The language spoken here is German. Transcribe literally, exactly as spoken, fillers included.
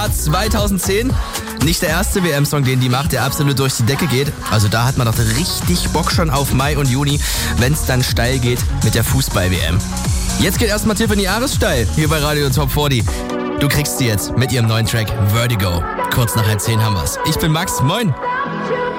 zweitausendzehn. Nicht der erste W M-Song, den die macht, der absolut durch die Decke geht. Also da hat man doch richtig Bock schon auf Mai und Juni, wenn es dann steil geht mit der Fußball-W M. Jetzt geht erstmal Tiffany Ares steil, hier bei Radio Top vierzig. Du kriegst sie jetzt mit ihrem neuen Track Vertigo. Kurz nach halb zehn haben wir's. Ich bin Max, moin.